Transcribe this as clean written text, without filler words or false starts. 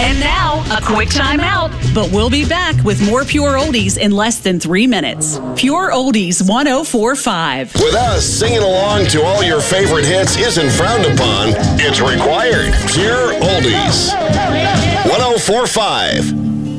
And now, a quick time out. But we'll be back with more Pure Oldies in less than 3 minutes. Pure Oldies 104.5. With us, singing along to all your favorite hits isn't frowned upon. It's required. Pure Oldies 104.5.